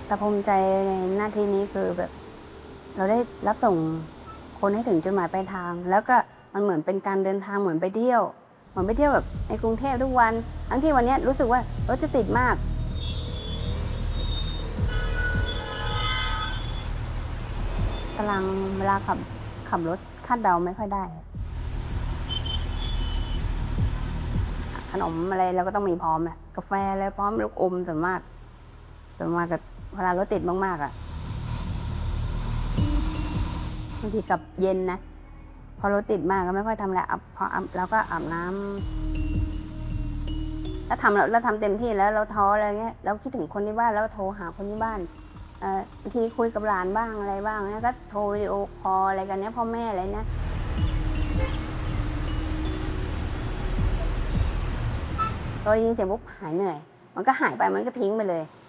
แต่ภูมิใจในหน้าที่นี้คือแบบเราได้รับส่งคนให้ถึงจุดหมายปลายทางแล้วก็มันเหมือนเป็นการเดินทางเหมือนไปเที่ยวเหมือนไปเที่ยวแบบในกรุงเทพทุกวันทั้งที่วันนี้รู้สึกว่ารถจะติดมากตารางเวลาขับรถคาดเดาไม่ค่อยได้ขนมอะไรเราก็ต้องมีพร้อมนะกาแฟอะไรพร้อมลูกอมส่วนมากกับเวลารถติดมากๆอ่ะบางทีกับเย็นนะพอรถติดมากก็ไม่ค่อยทำอะไรพอเราก็อาบน้ำแล้วทำเต็มที่แล้วเราท้ออะไรเงี้ยเราคิดถึงคนที่บ้านแล้วก็โทรหาคนที่บ้านบางทีคุยกับหลานบ้างอะไรบ้างเนี่ยก็โทรวิดีโอคอลอะไรกันเนี่ยพ่อแม่อะไรเนี่ยพอได้ยินเสียงปุ๊บหายเหนื่อยมันก็หายไปมันก็ทิ้งไปเลย